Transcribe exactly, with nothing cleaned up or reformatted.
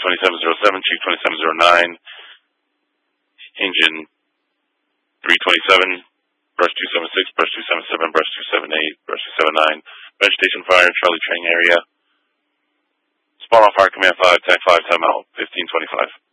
twenty-seven oh seven, Cheek twenty-seven oh nine, Engine three twenty-seven, Brush two seventy-six, Brush two seventy-seven, Brush two seventy-eight, Brush two seventy-nine, Vegetation Fire, Charlie Training Area. Spawn on Fire, Command five, Tech five, Time Out, fifteen twenty-five.